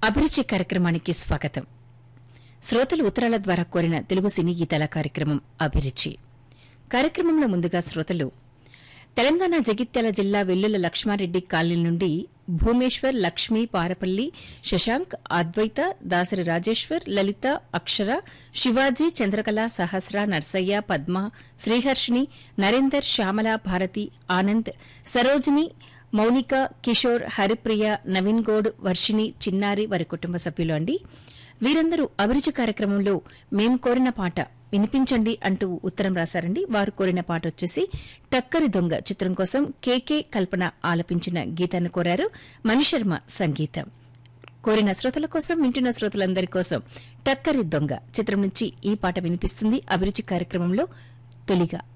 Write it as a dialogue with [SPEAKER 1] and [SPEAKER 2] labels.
[SPEAKER 1] అభిరుచి కార్యక్రమానికి స్వాగతం. శ్రోతలు ఉత్తరాల ద్వారా కోరిన తెలుగు సినీ గీతాల కార్యక్రమం అభిరుచి కార్యక్రమంలో ముందుగా శ్రోతలు తెలంగాణ జగిత్యాల జిల్లా వెల్లుల లక్ష్మారెడ్డి కాలనీ నుండి భూమేశ్వర్, లక్ష్మి, పారపల్లి, శశాంక్, అద్వైత, దాసరి రాజేశ్వర్, లలిత, అక్షర, శివాజీ, చంద్రకళ, సహస్ర, నర్సయ్య, పద్మ, శ్రీహర్షిణి, నరేందర్, శ్యామల, భారతి, ఆనంద్, సరోజిని, మౌనిక, కిషోర్, హరిప్రియ, నవీన్ గౌడ్, వర్షిణి, చిన్నారి వారి కుటుంబ సభ్యులు అండి. వీరందరూ అభిరుచి కార్యక్రమంలో మేం కోరిన పాట వినిపించండి అంటూ ఉత్తరం రాశారండి. వారు కోరిన పాట వచ్చేసి టక్కరి దొంగ చిత్రం కోసం కేకే కల్పన ఆలపించిన గీతాన్ని కోరారు. మణిశర్మ సంగీతం. కోరిన శ్రోతల కోసం, వింటున్న శ్రోతలందరి కోసం టక్కరి దొంగ చిత్రం నుంచి ఈ పాట వినిపిస్తుంది అభిరుచి కార్యక్రమంలో తొలిగా.